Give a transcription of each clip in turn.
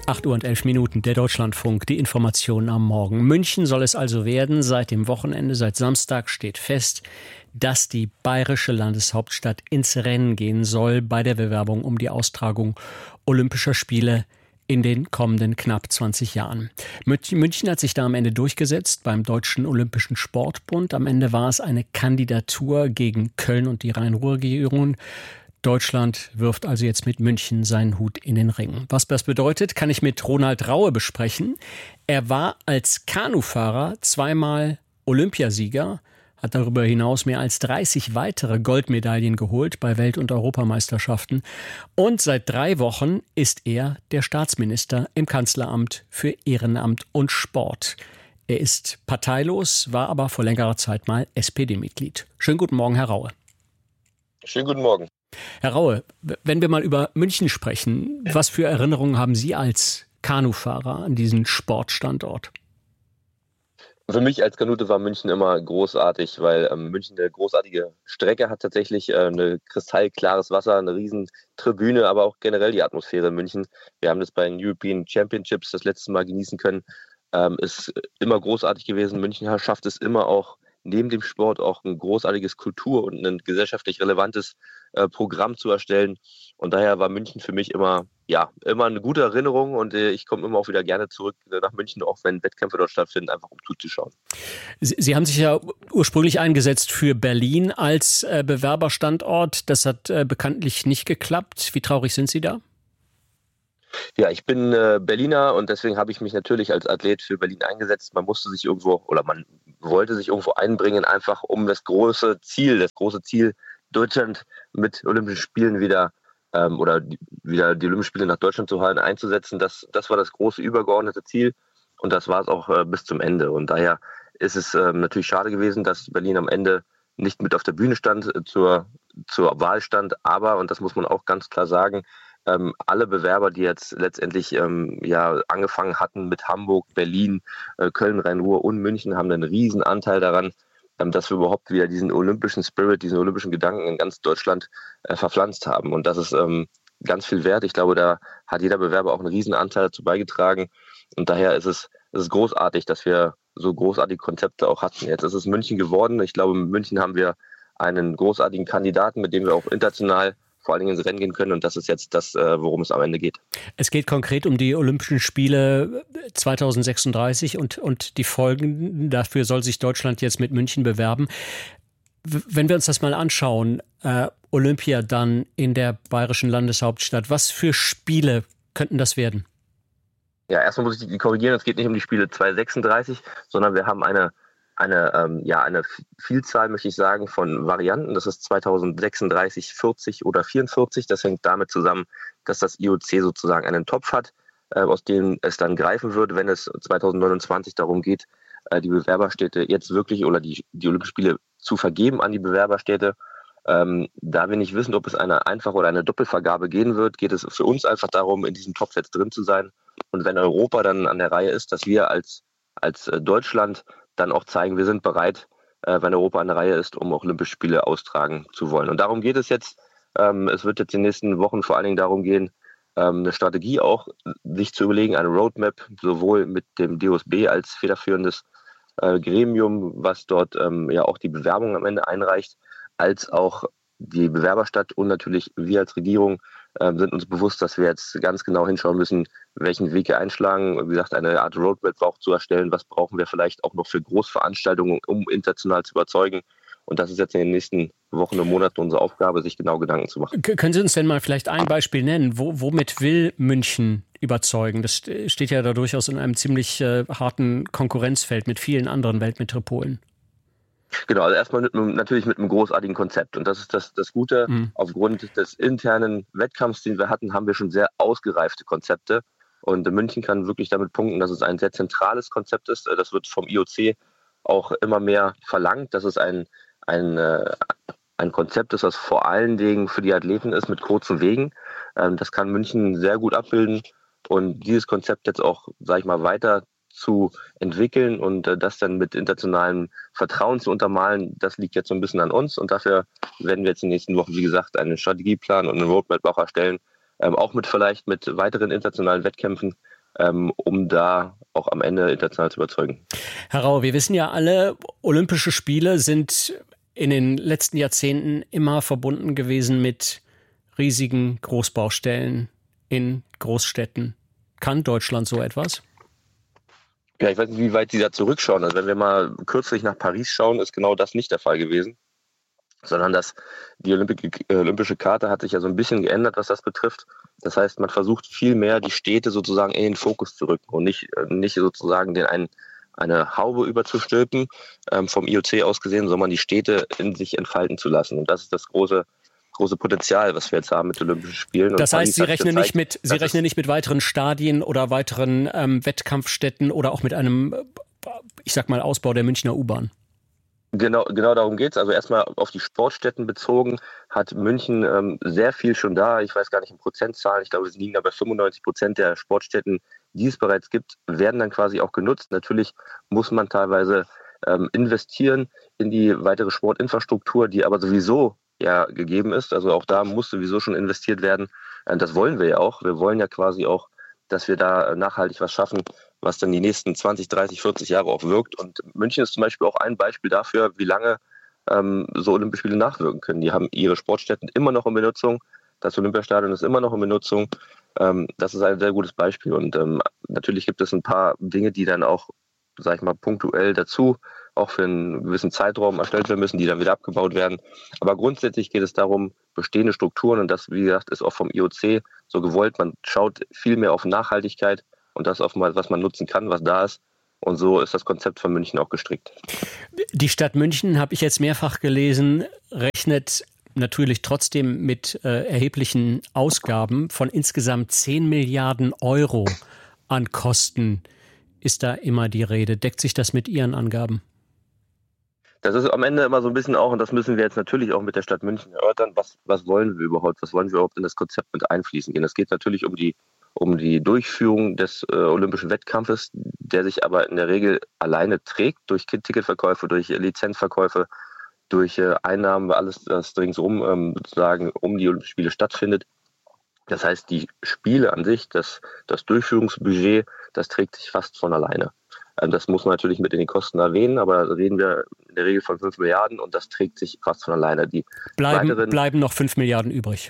8:11 der Deutschlandfunk, die Informationen am Morgen. München soll es also werden. Seit dem Wochenende, seit Samstag steht fest, dass die bayerische Landeshauptstadt ins Rennen gehen soll bei der Bewerbung um die Austragung Olympischer Spiele in den kommenden knapp 20 Jahren. München hat sich da am Ende durchgesetzt beim Deutschen Olympischen Sportbund. Am Ende war es eine Kandidatur gegen Köln und die Rhein-Ruhr-Region. Deutschland wirft also jetzt mit München seinen Hut in den Ring. Was das bedeutet, kann ich mit Ronald Raue besprechen. Er war als Kanufahrer zweimal Olympiasieger, hat darüber hinaus mehr als 30 weitere Goldmedaillen geholt bei Welt- und Europameisterschaften. Und seit 3 Wochen ist er der Staatsminister im Kanzleramt für Ehrenamt und Sport. Er ist parteilos, war aber vor längerer Zeit mal SPD-Mitglied. Schönen guten Morgen, Herr Raue. Schönen guten Morgen. Herr Raue, wenn wir mal über München sprechen, was für Erinnerungen haben Sie als Kanufahrer an diesen Sportstandort? Für mich als Kanute war München immer großartig, weil München eine großartige Strecke hat, tatsächlich eine kristallklares Wasser, eine riesen Tribüne, aber auch generell die Atmosphäre in München. Wir haben das bei den European Championships das letzte Mal genießen können. Ist immer großartig gewesen. München schafft es immer auch, neben dem Sport auch ein großartiges Kultur- und ein gesellschaftlich relevantes Programm zu erstellen. Und daher war München für mich immer eine gute Erinnerung, und ich komme immer auch wieder gerne zurück nach München, auch wenn Wettkämpfe dort stattfinden, einfach um zuzuschauen. Sie haben sich ja ursprünglich eingesetzt für Berlin als Bewerberstandort. Das hat bekanntlich nicht geklappt. Wie traurig sind Sie da? Ja, ich bin Berliner, und deswegen habe ich mich natürlich als Athlet für Berlin eingesetzt. Man wollte sich irgendwo einbringen, einfach um das große Ziel, Deutschland mit Olympischen Spielen wieder wieder die Olympischen Spiele nach Deutschland zu halten, einzusetzen. Das war das große übergeordnete Ziel, und das war es auch bis zum Ende. Und daher ist es natürlich schade gewesen, dass Berlin am Ende nicht mit auf der Bühne stand, zur Wahl stand. Aber, und das muss man auch ganz klar sagen, alle Bewerber, die jetzt letztendlich angefangen hatten mit Hamburg, Berlin, Köln, Rhein-Ruhr und München, haben einen riesen Anteil daran, dass wir überhaupt wieder diesen olympischen Spirit, diesen olympischen Gedanken in ganz Deutschland verpflanzt haben. Und das ist ganz viel wert. Ich glaube, da hat jeder Bewerber auch einen riesen Anteil dazu beigetragen. Und daher ist es großartig, dass wir so großartige Konzepte auch hatten. Jetzt ist es München geworden. Ich glaube, in München haben wir einen großartigen Kandidaten, mit dem wir auch international vor allen Dingen ins Rennen gehen können. Und das ist jetzt das, worum es am Ende geht. Es geht konkret um die Olympischen Spiele 2036 und die Folgen. Dafür soll sich Deutschland jetzt mit München bewerben. Wenn wir uns das mal anschauen, Olympia dann in der bayerischen Landeshauptstadt, was für Spiele könnten das werden? Ja, erstmal muss ich die korrigieren. Es geht nicht um die Spiele 2036, sondern wir haben eine Vielzahl, möchte ich sagen, von Varianten. Das ist 2036, 40 oder 44. Das hängt damit zusammen, dass das IOC sozusagen einen Topf hat, aus dem es dann greifen wird, wenn es 2029 darum geht, die Bewerberstädte jetzt wirklich oder die Olympischen Spiele zu vergeben an die Bewerberstädte. Da wir nicht wissen, ob es eine Einfache oder eine Doppelvergabe gehen wird, geht es für uns einfach darum, in diesem Topf jetzt drin zu sein. Und wenn Europa dann an der Reihe ist, dass wir als Deutschland dann auch zeigen, wir sind bereit, wenn Europa an der Reihe ist, um auch Olympische Spiele austragen zu wollen. Und darum geht es jetzt. Es wird jetzt in den nächsten Wochen vor allen Dingen darum gehen, eine Strategie auch sich zu überlegen, eine Roadmap, sowohl mit dem DOSB als federführendes Gremium, was dort auch die Bewerbung am Ende einreicht, als auch die Bewerberstadt, und natürlich wir als Regierung sind uns bewusst, dass wir jetzt ganz genau hinschauen müssen, welchen Weg wir einschlagen. Wie gesagt, eine Art Roadmap auch zu erstellen, was brauchen wir vielleicht auch noch für Großveranstaltungen, um international zu überzeugen. Und das ist jetzt in den nächsten Wochen und Monaten unsere Aufgabe, sich genau Gedanken zu machen. Können Sie uns denn mal vielleicht ein Beispiel nennen? Womit will München überzeugen? Das steht ja da durchaus in einem ziemlich harten Konkurrenzfeld mit vielen anderen Weltmetropolen. Genau, also erstmal natürlich mit einem großartigen Konzept. Und das ist das Gute. Aufgrund des internen Wettkampfs, den wir hatten, haben wir schon sehr ausgereifte Konzepte. Und München kann wirklich damit punkten, dass es ein sehr zentrales Konzept ist. Das wird vom IOC auch immer mehr verlangt, dass es ein Konzept ist, was vor allen Dingen für die Athleten ist, mit kurzen Wegen. Das kann München sehr gut abbilden. Und dieses Konzept jetzt auch, sage ich mal, weiter zu entwickeln und das dann mit internationalem Vertrauen zu untermalen, das liegt jetzt so ein bisschen an uns. Und dafür werden wir jetzt in den nächsten Wochen, wie gesagt, einen Strategieplan und eine Roadmap auch erstellen, auch vielleicht mit weiteren internationalen Wettkämpfen, um da auch am Ende international zu überzeugen. Herr Rau, wir wissen ja alle, Olympische Spiele sind in den letzten Jahrzehnten immer verbunden gewesen mit riesigen Großbaustellen in Großstädten. Kann Deutschland so etwas? Ja, ich weiß nicht, wie weit Sie da zurückschauen. Also wenn wir mal kürzlich nach Paris schauen, ist genau das nicht der Fall gewesen, sondern die olympische Karte hat sich ja so ein bisschen geändert, was das betrifft. Das heißt, man versucht viel mehr, die Städte sozusagen in den Fokus zu rücken und nicht sozusagen eine Haube überzustülpen, vom IOC aus gesehen, sondern die Städte in sich entfalten zu lassen. Und das ist das große Potenzial, was wir jetzt haben mit Olympischen Spielen. Und das heißt, Sie rechnen nicht mit weiteren Stadien oder weiteren Wettkampfstätten oder auch mit einem, ich sag mal, Ausbau der Münchner U-Bahn? Genau darum geht's. Also erstmal auf die Sportstätten bezogen hat München sehr viel schon da. Ich weiß gar nicht in Prozentzahlen. Ich glaube, es liegen da bei 95% der Sportstätten, die es bereits gibt, werden dann quasi auch genutzt. Natürlich muss man teilweise investieren in die weitere Sportinfrastruktur, die aber sowieso ja gegeben ist. Also auch da muss sowieso schon investiert werden. Das wollen wir ja auch. Wir wollen ja quasi auch, dass wir da nachhaltig was schaffen, was dann die nächsten 20, 30, 40 Jahre auch wirkt. Und München ist zum Beispiel auch ein Beispiel dafür, wie lange so Olympische Spiele nachwirken können. Die haben ihre Sportstätten immer noch in Benutzung. Das Olympiastadion ist immer noch in Benutzung. Das ist ein sehr gutes Beispiel. Und natürlich gibt es ein paar Dinge, die dann auch, sag ich mal, punktuell dazu auch für einen gewissen Zeitraum erstellt werden müssen, die dann wieder abgebaut werden. Aber grundsätzlich geht es darum, bestehende Strukturen, und das, wie gesagt, ist auch vom IOC so gewollt. Man schaut viel mehr auf Nachhaltigkeit und das auf mal, was man nutzen kann, was da ist. Und so ist das Konzept von München auch gestrickt. Die Stadt München, habe ich jetzt mehrfach gelesen, rechnet natürlich trotzdem mit erheblichen Ausgaben von insgesamt 10 Milliarden Euro an Kosten. Ist da immer die Rede? Deckt sich das mit Ihren Angaben? Das ist am Ende immer so ein bisschen auch, und das müssen wir jetzt natürlich auch mit der Stadt München erörtern, was wollen wir überhaupt? Was wollen wir überhaupt in das Konzept mit einfließen gehen? Es geht natürlich um die Durchführung des olympischen Wettkampfes, der sich aber in der Regel alleine trägt, durch Ticketverkäufe, durch Lizenzverkäufe, durch Einnahmen, alles das ringsum sozusagen um die Olympischen Spiele stattfindet. Das heißt, die Spiele an sich, das Durchführungsbudget, das trägt sich fast von alleine. Das muss man natürlich mit in die Kosten erwähnen, aber da reden wir in der Regel von 5 Milliarden und das trägt sich fast von alleine. Bleiben noch 5 Milliarden übrig.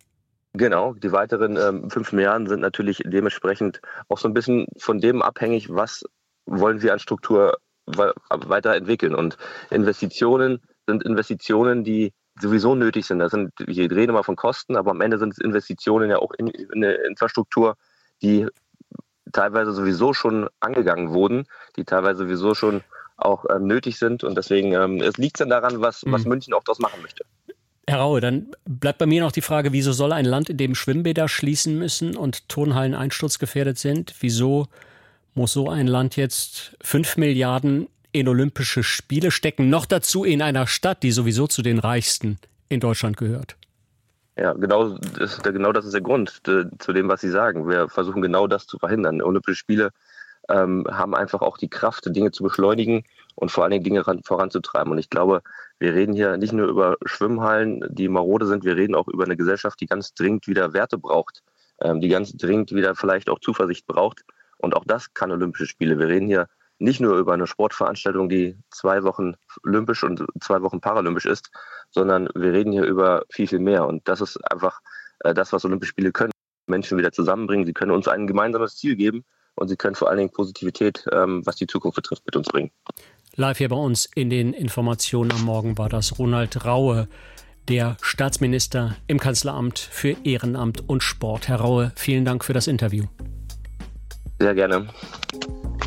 Genau, die weiteren 5 Milliarden sind natürlich dementsprechend auch so ein bisschen von dem abhängig, was wollen wir an Struktur weiterentwickeln. Und Investitionen sind Investitionen, die sowieso nötig sind. Wir reden immer von Kosten, aber am Ende sind es Investitionen ja auch in eine Infrastruktur, die teilweise sowieso schon angegangen wurden, die teilweise sowieso schon auch nötig sind. Und deswegen es liegt dann daran, was München auch daraus machen möchte. Herr Raue, dann bleibt bei mir noch die Frage, wieso soll ein Land, in dem Schwimmbäder schließen müssen und Turnhallen einsturzgefährdet sind, wieso muss so ein Land jetzt 5 Milliarden in Olympische Spiele stecken, noch dazu in einer Stadt, die sowieso zu den reichsten in Deutschland gehört? Ja, genau das ist der Grund zu dem, was Sie sagen. Wir versuchen genau das zu verhindern. Olympische Spiele haben einfach auch die Kraft, Dinge zu beschleunigen und vor allen Dingen Dinge voranzutreiben. Und ich glaube, wir reden hier nicht nur über Schwimmhallen, die marode sind, wir reden auch über eine Gesellschaft, die ganz dringend wieder Werte braucht, die ganz dringend wieder vielleicht auch Zuversicht braucht. Und auch das kann Olympische Spiele. Wir reden hier nicht nur über eine Sportveranstaltung, die 2 Wochen olympisch und 2 Wochen paralympisch ist, sondern wir reden hier über viel, viel mehr. Und das ist einfach das, was Olympische Spiele können. Menschen wieder zusammenbringen. Sie können uns ein gemeinsames Ziel geben und sie können vor allen Dingen Positivität, was die Zukunft betrifft, mit uns bringen. Live hier bei uns in den Informationen am Morgen war das Ronald Raue, der Staatsminister im Kanzleramt für Ehrenamt und Sport. Herr Raue, vielen Dank für das Interview. Sehr gerne.